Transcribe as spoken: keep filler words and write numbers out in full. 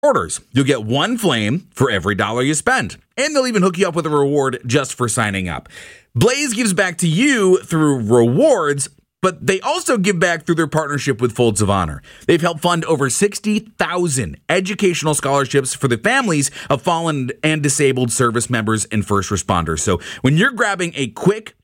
orders. You'll get one flame for every dollar you spend, and they'll even hook you up with a reward just for signing up. Blaze gives back to you through rewards, but they also give back through their partnership with Folds of Honor. They've helped fund over sixty thousand educational scholarships for the families of fallen and disabled service members and first responders. So when you're grabbing a quick,